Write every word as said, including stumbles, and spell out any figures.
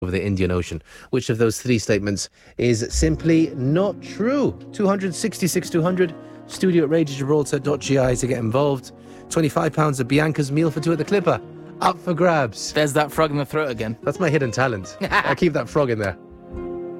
over the Indian Ocean. Which of those three statements is simply not true? two hundred sixty-six two hundred, studio at radio gibraltar dot g i to get involved. twenty-five pounds of Bianca's meal for two at the Clipper. Up for grabs. There's that frog in the throat again. That's my hidden talent. I'll keep that frog in there.